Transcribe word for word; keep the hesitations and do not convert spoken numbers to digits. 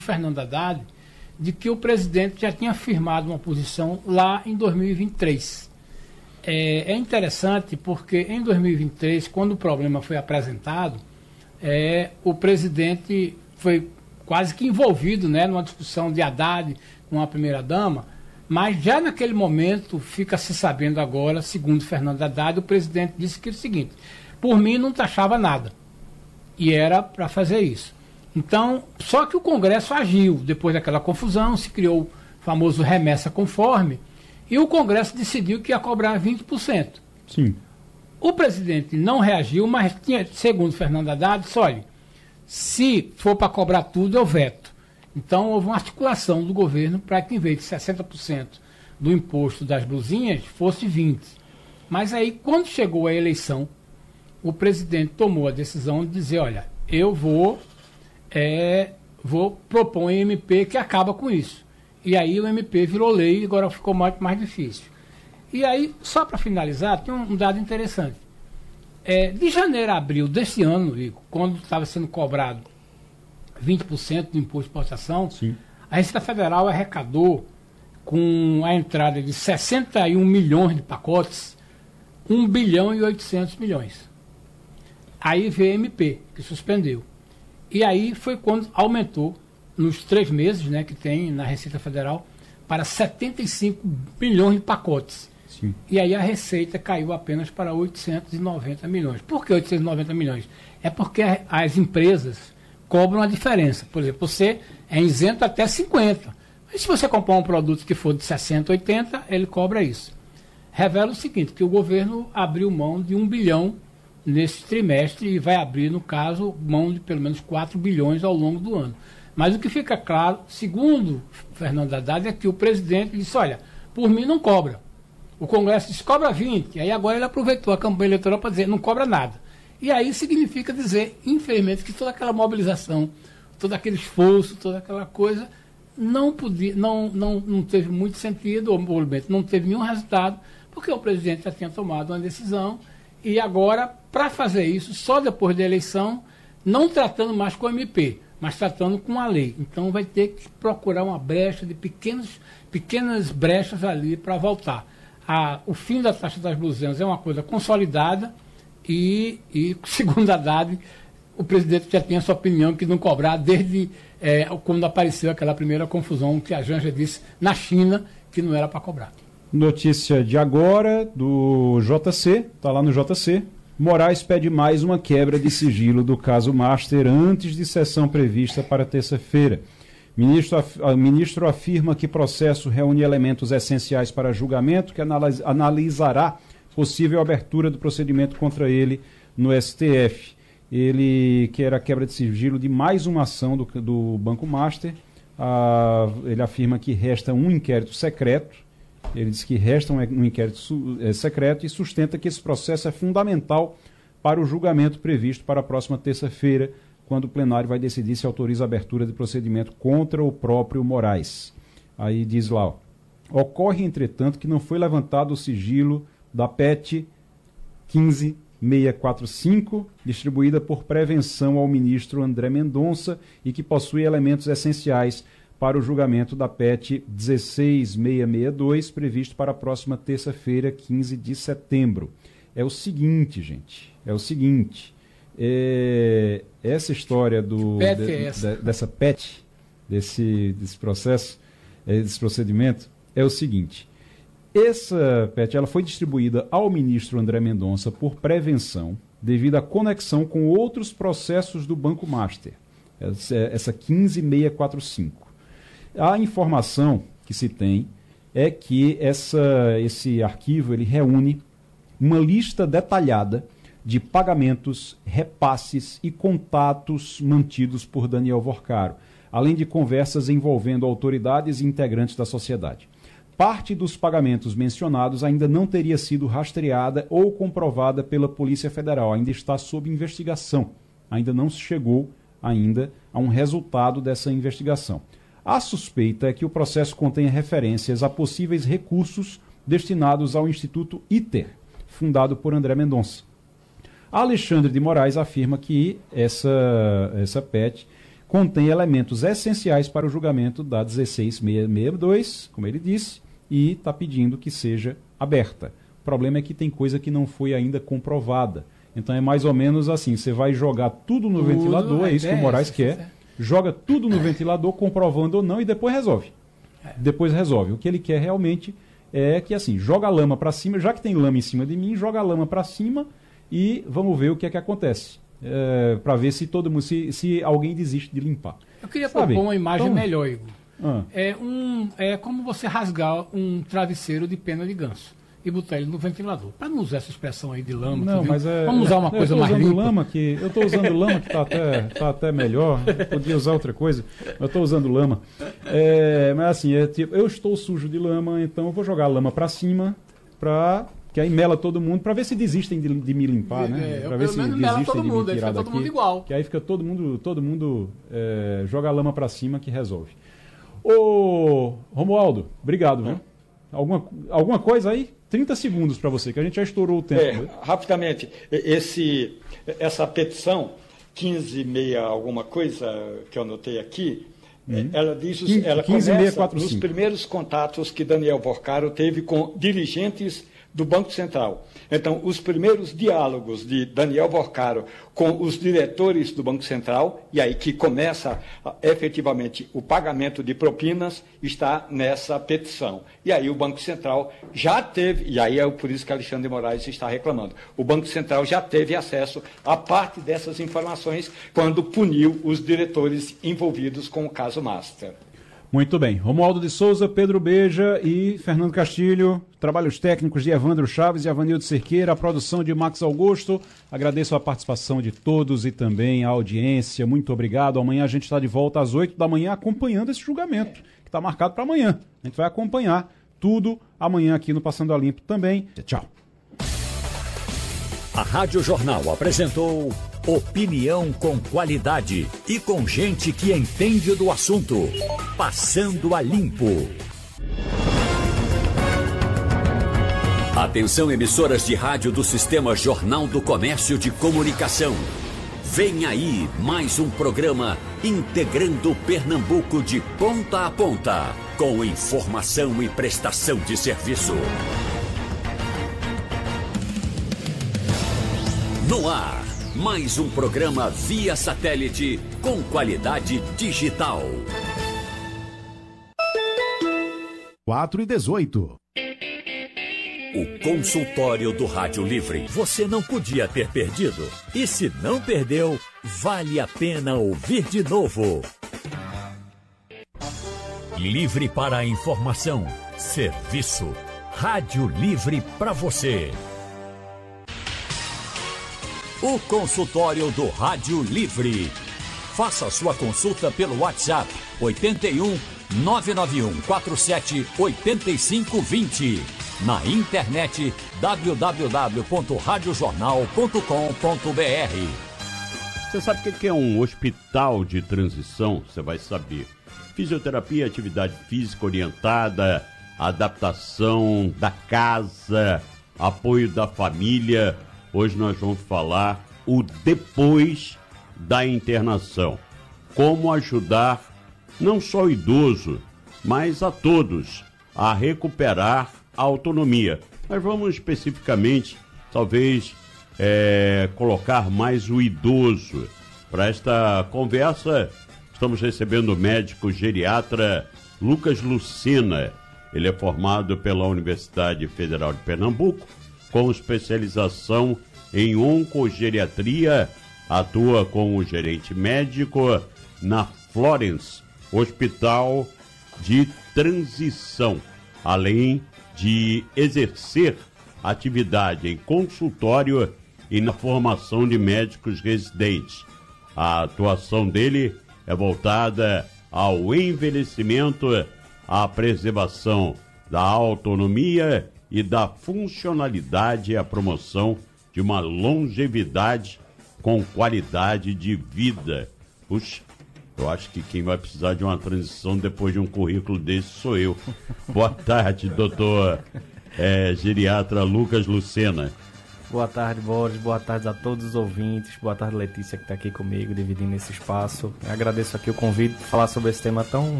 Fernando Haddad de que o presidente já tinha firmado uma posição lá em dois mil e vinte e três. É, é interessante porque em dois mil e vinte e três, quando o problema foi apresentado, é, o presidente foi quase que envolvido, né, numa discussão de Haddad com a primeira-dama, mas já naquele momento, fica se sabendo agora, segundo Fernando Haddad, o presidente disse que é o seguinte: por mim não taxava nada, e era para fazer isso. Então, só que o Congresso agiu, depois daquela confusão, se criou o famoso remessa conforme, e o Congresso decidiu que ia cobrar vinte por cento. Sim. O presidente não reagiu, mas tinha, segundo Fernando Haddad, disse: olha, se for para cobrar tudo, eu veto. Então, houve uma articulação do governo para que, em vez de sessenta por cento do imposto das blusinhas, fosse vinte por cento. Mas aí, quando chegou a eleição, o presidente tomou a decisão de dizer: olha, eu vou... É, vou propor um M P que acaba com isso. E aí o M P virou lei e agora ficou muito mais difícil. E aí, só para finalizar, tem um, um dado interessante. É, de janeiro a abril desse ano, Igor, quando estava sendo cobrado vinte por cento do imposto de exportação, sim, a Receita Federal arrecadou, com a entrada de sessenta e um milhões de pacotes, um bilhão e oitocentos milhões. Aí veio a M P, que suspendeu. E aí foi quando aumentou, nos três meses, né, que tem na Receita Federal, para setenta e cinco bilhões de pacotes. Sim. E aí a receita caiu apenas para oitocentos e noventa milhões. Por que oitocentos e noventa milhões? É porque as empresas cobram a diferença. Por exemplo, você é isento até cinquenta. Mas se você comprar um produto que for de sessenta, oitenta, ele cobra isso. Revela o seguinte, que o governo abriu mão de um bilhão nesse trimestre e vai abrir, no caso, mão de pelo menos quatro bilhões ao longo do ano. Mas o que fica claro, segundo Fernando Haddad, é que o presidente disse: olha, por mim não cobra. O Congresso disse: cobra vinte. Aí agora ele aproveitou a campanha eleitoral para dizer: não cobra nada. E aí significa dizer, infelizmente, que toda aquela mobilização, todo aquele esforço, toda aquela coisa, não, podia, não, não, não teve muito sentido, ou não teve nenhum resultado, porque o presidente já tinha tomado uma decisão. E agora, para fazer isso, só depois da eleição, não tratando mais com o M P, mas tratando com a lei. Então vai ter que procurar uma brecha de pequenos, pequenas brechas ali para voltar. A, o fim da taxa das blusinhas é uma coisa consolidada e, e segundo a Haddad, o presidente já tinha sua opinião que não cobrar desde é, quando apareceu aquela primeira confusão que a Janja disse na China que não era para cobrar. Notícia de agora, do J C, está lá no J C. Moraes pede mais uma quebra de sigilo do caso Master antes de sessão prevista para terça-feira. Ministro, af, ministro afirma que processo reúne elementos essenciais para julgamento, que analis, analisará possível abertura do procedimento contra ele no S T F. Ele quer a quebra de sigilo de mais uma ação do, do Banco Master. Ah, ele afirma que resta um inquérito secreto. Ele diz que resta um, um inquérito su, é, secreto e sustenta que esse processo é fundamental para o julgamento previsto para a próxima terça-feira, quando o plenário vai decidir se autoriza a abertura de procedimento contra o próprio Moraes. Aí diz lá, ó, ocorre, entretanto, que não foi levantado o sigilo da P E T quinze mil seiscentos e quarenta e cinco, distribuída por prevenção ao ministro André Mendonça e que possui elementos essenciais para o julgamento da P E T dezesseis mil seiscentos e sessenta e dois, previsto para a próxima terça-feira, quinze de setembro. É o seguinte, gente, é o seguinte, é, essa história do, P E T de, é essa? de, dessa P E T, desse, desse processo, é, desse procedimento, é o seguinte, essa P E T ela foi distribuída ao ministro André Mendonça por prevenção, devido à conexão com outros processos do Banco Master, essa, essa quinze mil seiscentos e quarenta e cinco. A informação que se tem é que essa, esse arquivo ele reúne uma lista detalhada de pagamentos, repasses e contatos mantidos por Daniel Vorcaro, além de conversas envolvendo autoridades e integrantes da sociedade. Parte dos pagamentos mencionados ainda não teria sido rastreada ou comprovada pela Polícia Federal, ainda está sob investigação, ainda não se chegou ainda a um resultado dessa investigação. A suspeita é que o processo contenha referências a possíveis recursos destinados ao Instituto ITER, fundado por André Mendonça. Alexandre de Moraes afirma que essa, essa P E T contém elementos essenciais para o julgamento da dezesseis mil seiscentos e sessenta e dois, como ele disse, e está pedindo que seja aberta. O problema é que tem coisa que não foi ainda comprovada. Então é mais ou menos assim, você vai jogar tudo no tudo, ventilador, é isso que o Moraes é, quer, é. joga tudo no é. ventilador, comprovando ou não, e depois resolve. É. Depois resolve. O que ele quer realmente é que assim, joga a lama para cima, já que tem lama em cima de mim, joga a lama para cima e vamos ver o que é que acontece. É, para ver se todo mundo, se, se alguém desiste de limpar. Eu queria Sabe? propor uma imagem então, melhor, Igor. Ah. É, um, é como você rasgar um travesseiro de pena de ganso e botar ele no ventilador. Para não usar essa expressão aí de lama. Não, mas é, Vamos usar uma eu coisa mais limpa. Lama que, eu estou usando lama que está até, tá até melhor. Eu podia usar outra coisa. Eu estou usando lama. É, mas assim, é tipo, eu estou sujo de lama, então eu vou jogar a lama para cima para... que aí mela todo mundo, para ver se desistem de, de me limpar, né? É, para ver se desistem todo de mundo, me tirar aí fica daqui. todo mundo igual. Que aí fica todo mundo, todo mundo é, joga a lama para cima que resolve. Ô, Romualdo, obrigado, viu? Alguma, alguma coisa aí? trinta segundos para você, que a gente já estourou o tempo. É, rapidamente, esse, essa petição, quinze meia alguma coisa que eu anotei aqui, hum. ela diz, quinze, ela começa nos primeiros contatos que Daniel Porcaro teve com dirigentes do Banco Central. Então, os primeiros diálogos de Daniel Porcaro com os diretores do Banco Central, e aí que começa efetivamente o pagamento de propinas, está nessa petição. E aí o Banco Central já teve, e aí é por isso que Alexandre de Moraes está reclamando, o Banco Central já teve acesso a parte dessas informações quando puniu os diretores envolvidos com o caso Master. Muito bem. Romualdo de Souza, Pedro Beja e Fernando Castilho. Trabalhos técnicos de Evandro Chaves e Avanildo Cerqueira. A produção de Max Augusto. Agradeço a participação de todos e também a audiência. Muito obrigado. Amanhã a gente está de volta às oito da manhã acompanhando esse julgamento, que está marcado para amanhã. A gente vai acompanhar tudo amanhã aqui no Passando a Limpo também. Tchau. A Rádio Jornal apresentou opinião com qualidade e com gente que entende do assunto. Passando a Limpo. Atenção, emissoras de rádio do Sistema Jornal do Comércio de Comunicação. Vem aí mais um programa integrando Pernambuco de ponta a ponta, com informação e prestação de serviço. No ar, mais um programa via satélite com qualidade digital. quatro e dezoito. O consultório do Rádio Livre. Você não podia ter perdido. E se não perdeu, vale a pena ouvir de novo. Livre para a informação, serviço. Rádio Livre para você. O consultório do Rádio Livre. Faça sua consulta pelo WhatsApp oito um nove nove um quatro sete oito cinco dois zero. Na internet w w w ponto rádio jornal ponto com ponto b r. Você sabe o que é um hospital de transição? Você vai saber. Fisioterapia, atividade física orientada, adaptação da casa, apoio da família. Hoje nós vamos falar o depois da internação. Como ajudar não só o idoso, mas a todos a recuperar a autonomia. Nós vamos especificamente, talvez, é, colocar mais o idoso. Para esta conversa, estamos recebendo o médico geriatra Lucas Lucena. Ele é formado pela Universidade Federal de Pernambuco, com especialização em oncogeriatria, atua como gerente médico na Florence Hospital de Transição, além de exercer atividade em consultório e na formação de médicos residentes. A atuação dele é voltada ao envelhecimento, à preservação da autonomia e da funcionalidade e a promoção de uma longevidade com qualidade de vida. Puxa, eu acho que quem vai precisar de uma transição depois de um currículo desse sou eu. Boa tarde, doutor é, geriatra Lucas Lucena. Boa tarde, Boris. Boa tarde a todos os ouvintes. Boa tarde, Letícia, que está aqui comigo, dividindo esse espaço. Eu agradeço aqui o convite de falar sobre esse tema tão